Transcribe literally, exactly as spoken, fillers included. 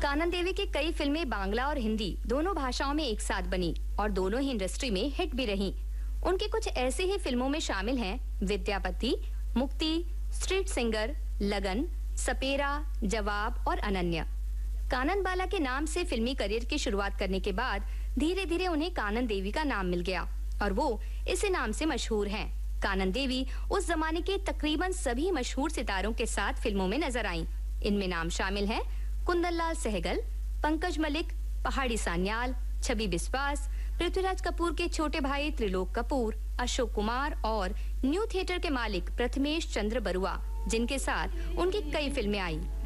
कानन देवी की कई फिल्में बांग्ला और हिंदी दोनों भाषाओं में एक साथ बनी और दोनों ही इंडस्ट्री में हिट भी रहीं। उनकी कुछ ऐसी ही फिल्मों में शामिल हैं विद्यापति, मुक्ति, स्ट्रीट सिंगर, लगन, सपेरा, जवाब और अनन्या। कानन बाला के नाम से फिल्मी करियर की शुरुआत करने के बाद धीरे धीरे उन्हें कानन देवी का नाम मिल गया और वो इसी नाम से मशहूर हैं। कानन देवी उस जमाने के तकरीबन सभी मशहूर सितारों के साथ फिल्मों में नजर आईं। इनमें नाम शामिल हैं कुंदन लाल सहगल, पंकज मलिक, पहाड़ी सान्याल, छवि बिस्वास, पृथ्वीराज कपूर के छोटे भाई त्रिलोक कपूर, अशोक कुमार और न्यू थिएटर के मालिक प्रथमेश चंद्र बरुआ, जिनके साथ उनकी कई फिल्में आईं।